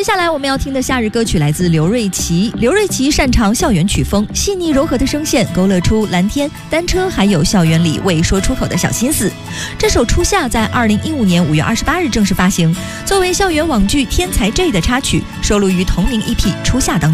下来我们要听的夏日歌曲来自刘瑞琦。刘瑞琦擅长校园曲风，细腻柔和的声线勾勒出蓝天、单车还有校园里未说出口的小心思。这首《初夏》在2015年5月28日正式发行，作为校园网剧《天才 J》的插曲，收录于同名EP《初夏》当中。